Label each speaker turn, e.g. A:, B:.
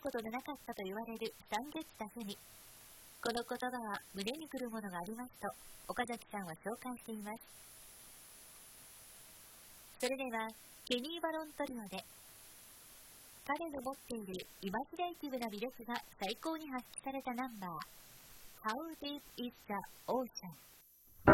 A: ことのなかったと言われる三月タフに、この言葉は胸にくるものがありますと岡崎さんは紹介しています。それではケニー・バロントリオで、彼の持っているイマジネイティブな魅力が最高に発揮されたナンバー、How Deep is the Ocean。